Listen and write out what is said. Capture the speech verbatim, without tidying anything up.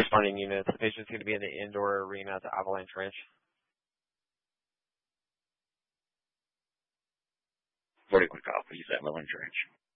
Responding units. The patient's going to be in the indoor arena at the Avalanche Ranch. forty quick off. He's at Avalanche Ranch.